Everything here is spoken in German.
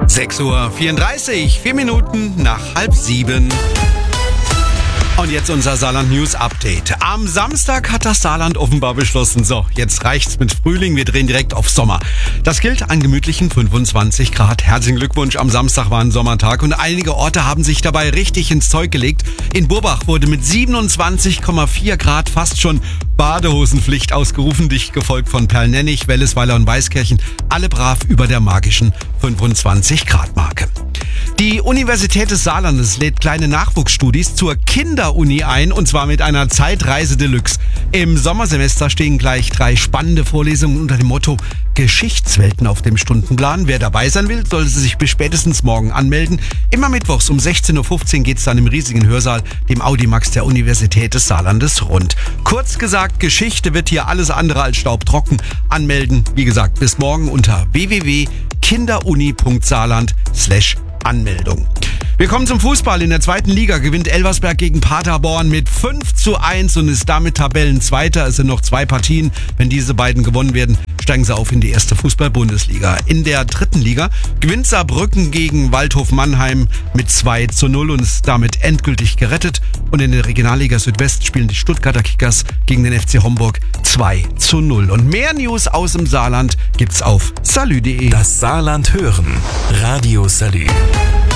6:34 Uhr, 4 Minuten nach 6:30. Und jetzt unser Saarland News Update. Am Samstag hat das Saarland offenbar beschlossen, so, jetzt reicht's mit Frühling, wir drehen direkt auf Sommer. Das gilt an gemütlichen 25 Grad. Herzlichen Glückwunsch, am Samstag war ein Sommertag und einige Orte haben sich dabei richtig ins Zeug gelegt. In Burbach wurde mit 27,4 Grad fast schon Badehosenpflicht ausgerufen, dicht gefolgt von Perlnennich, Wellesweiler und Weißkirchen. Alle brav über der magischen 25 Grad Marke. Die Universität des Saarlandes lädt kleine Nachwuchsstudis zur Kinderuni ein, und zwar mit einer Zeitreise Deluxe. Im Sommersemester stehen gleich 3 spannende Vorlesungen unter dem Motto Geschichtswelten auf dem Stundenplan. Wer dabei sein will, sollte sich bis spätestens morgen anmelden. Immer mittwochs um 16:15 Uhr geht's dann im riesigen Hörsaal, dem Audimax der Universität des Saarlandes, rund. Kurz gesagt, Geschichte wird hier alles andere als staubtrocken. Anmelden, wie gesagt, bis morgen unter www.kinderuni.saarland/Anmeldung. Wir kommen zum Fußball. In der 2. Liga gewinnt Elversberg gegen Paderborn mit 5:1 und ist damit Tabellenzweiter. Es sind noch 2 Partien. Wenn diese beiden gewonnen werden, steigen sie auf in die 1. Fußball-Bundesliga. In der 3. Liga gewinnt Saarbrücken gegen Waldhof Mannheim mit 2:0 und ist damit endgültig gerettet. Und in der Regionalliga Südwest spielen die Stuttgarter Kickers gegen den FC Homburg 2:0. Und mehr News aus dem Saarland gibt's auf salü.de. Das Saarland hören. Radio Salü.